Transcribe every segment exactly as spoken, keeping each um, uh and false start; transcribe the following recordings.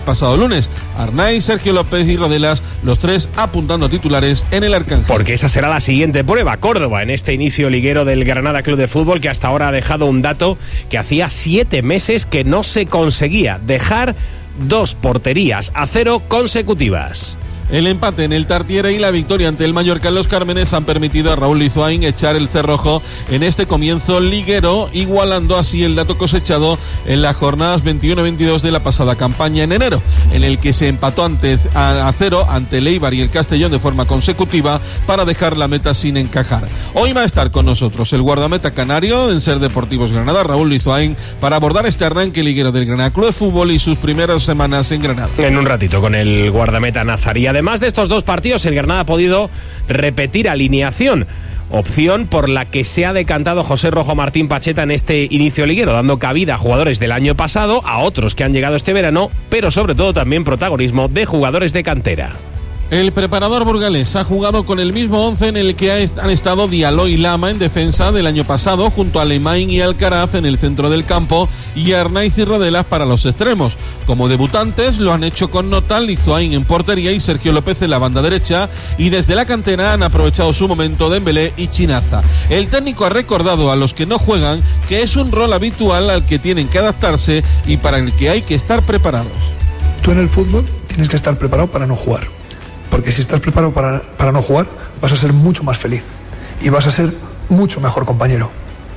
pasado lunes. Arnaiz, Sergio López y Rodelas, los tres apuntando a titulares en el Arcángel. Porque esa será la siguiente prueba, Córdoba, en este inicio liguero del Granada Club de Fútbol, que hasta ahora ha dejado un dato que hacía siete meses que no se conseguía: dejar dos porterías a cero consecutivas. El empate en el Tartiere y la victoria ante el Mallorca en Los Cármenes han permitido a Raúl Lizoain echar el cerrojo en este comienzo liguero, igualando así el dato cosechado en las jornadas veintiuno veintidós de la pasada campaña en enero, en el que se empató ante, a, a cero ante el Eibar y el Castellón de forma consecutiva para dejar la meta sin encajar. Hoy va a estar con nosotros el guardameta canario en Ser Deportivos Granada, Raúl Lizoain, para abordar este arranque liguero del Granada Club de Fútbol y sus primeras semanas en Granada. En un ratito con el guardameta nazarí. Además de estos dos partidos, el Granada ha podido repetir alineación, opción por la que se ha decantado José Rojo Martín Pacheta en este inicio liguero, dando cabida a jugadores del año pasado, a otros que han llegado este verano, pero sobre todo también protagonismo de jugadores de cantera. El preparador burgalés ha jugado con el mismo once en el que han estado Diallo y Lama en defensa del año pasado, junto a Lemain y Alcaraz en el centro del campo y Arnaiz y Rodelas para los extremos. Como debutantes lo han hecho con Notal, Lizoain en portería y Sergio López en la banda derecha, y desde la cantera han aprovechado su momento Dembélé y Chinaza. El técnico ha recordado a los que no juegan que es un rol habitual al que tienen que adaptarse y para el que hay que estar preparados. Tú en el fútbol tienes que estar preparado para no jugar. Porque si estás preparado para, para no jugar, vas a ser mucho más feliz y vas a ser mucho mejor compañero.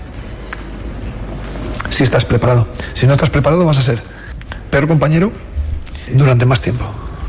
Si estás preparado. Si no estás preparado, vas a ser peor compañero durante más tiempo.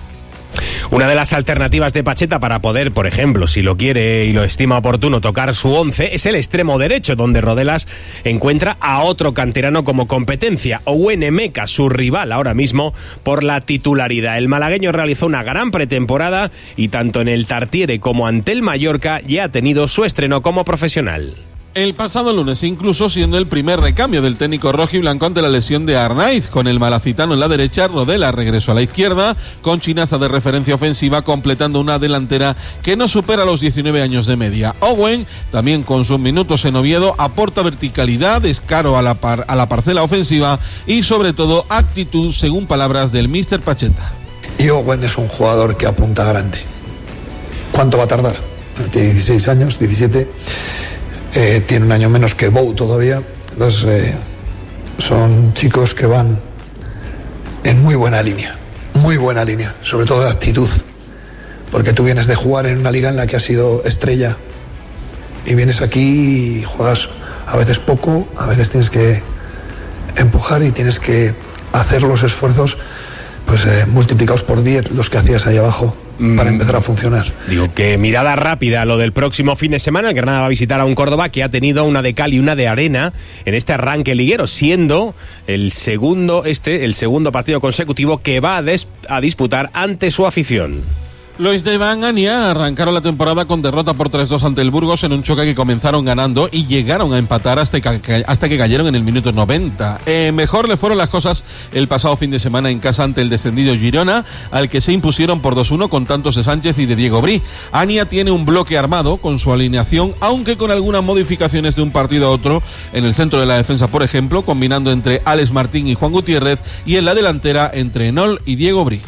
Una de las alternativas de Pacheta para poder, por ejemplo, si lo quiere y lo estima oportuno, tocar su once, es el extremo derecho, donde Rodelas encuentra a otro canterano como competencia, Owen Emeka, su rival ahora mismo por la titularidad. El malagueño realizó una gran pretemporada y tanto en el Tartiere como ante el Mallorca ya ha tenido su estreno como profesional. El pasado lunes, incluso siendo el primer recambio del técnico rojiblanco ante la lesión de Arnaiz, con el malacitano en la derecha, Rodela regresó a la izquierda, con Chinaza de referencia ofensiva, completando una delantera que no supera los diecinueve años de media. Owen, también con sus minutos en Oviedo, aporta verticalidad, descaro a la, par, a la parcela ofensiva y sobre todo actitud, según palabras del míster Pacheta. Y Owen es un jugador que apunta grande. ¿Cuánto va a tardar? Tiene dieciséis años, diecisiete. Eh, tiene un año menos que Bou todavía. Entonces eh, son chicos que van en muy buena línea, muy buena línea, sobre todo de actitud, porque tú vienes de jugar en una liga en la que has sido estrella y vienes aquí y juegas a veces poco, a veces tienes que empujar y tienes que hacer los esfuerzos pues eh, multiplicados por diez los que hacías ahí abajo para empezar a funcionar. Digo que mirada rápida a lo del próximo fin de semana. El Granada va a visitar a un Córdoba que ha tenido una de cal y una de arena en este arranque liguero, siendo el segundo este el segundo partido consecutivo que va a, des, a disputar ante su afición. Los de Bangania arrancaron la temporada con derrota por tres dos ante el Burgos en un choque que comenzaron ganando y llegaron a empatar hasta que, hasta que cayeron en el minuto noventa. Eh, mejor le fueron las cosas el pasado fin de semana en casa ante el descendido Girona, al que se impusieron por dos uno con tantos de Sánchez y de Diego Brí. Ania tiene un bloque armado con su alineación, aunque con algunas modificaciones de un partido a otro en el centro de la defensa, por ejemplo, combinando entre Alex Martín y Juan Gutiérrez, y en la delantera entre Enol y Diego Brí.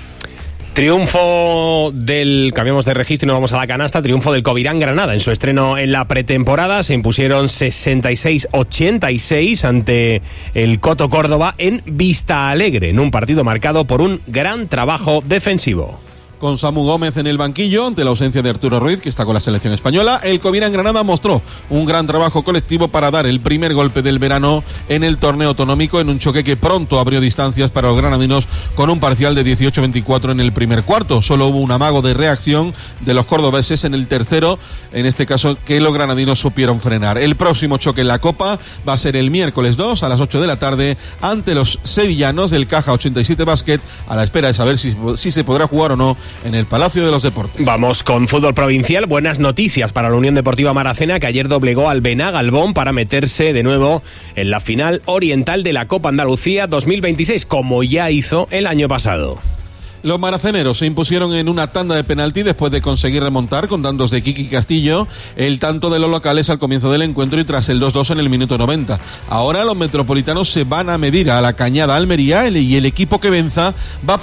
Triunfo del, cambiamos de registro y nos vamos a la canasta, triunfo del Covirán Granada en su estreno en la pretemporada. Se impusieron sesenta y seis a ochenta y seis ante el Coto Córdoba en Vista Alegre, en un partido marcado por un gran trabajo defensivo. Con Samu Gómez en el banquillo, ante la ausencia de Arturo Ruiz, que está con la selección española, el Covirán Granada mostró un gran trabajo colectivo para dar el primer golpe del verano en el torneo autonómico, en un choque que pronto abrió distancias para los granadinos con un parcial de dieciocho a veinticuatro en el primer cuarto. Solo hubo un amago de reacción de los cordobeses en el tercero, en este caso que los granadinos supieron frenar. El próximo choque en la Copa va a ser el miércoles dos a las ocho de la tarde ante los sevillanos del Caja ochenta y siete Basket, a la espera de saber si, si se podrá jugar o no en el Palacio de los Deportes. Vamos con fútbol provincial. Buenas noticias para la Unión Deportiva Maracena, que ayer doblegó al Benagalbón para meterse de nuevo en la final oriental de la Copa Andalucía dos mil veintiséis, como ya hizo el año pasado. Los maraceneros se impusieron en una tanda de penalti después de conseguir remontar con tantos de Kiki Castillo el tanto de los locales al comienzo del encuentro y tras el dos dos en el minuto noventa. Ahora los metropolitanos se van a medir a la Cañada Almería y el equipo que venza va a